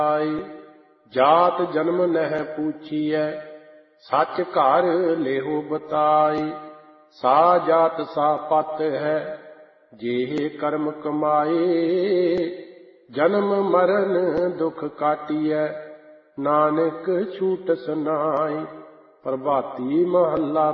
ਜਾਤ ਜਨਮ ਨਹਿ ਪੂਛੀਐ, ਸੱਚ ਘਰ ਲੇਹੁ ਬਤਾਈ। ਸਾ ਜਾਤ ਸਾ ਪਤ ਹੈ, ਜਿਹੇ ਕਰਮ ਕਮਾਏ। ਜਨਮ ਮਰਨ ਦੁਖ ਕਾਟੀਐ, ਨਾਨਕ ਛੂਟਸ ਨਾਈ। ਪ੍ਰਭਾਤੀ ਮਹੱਲਾ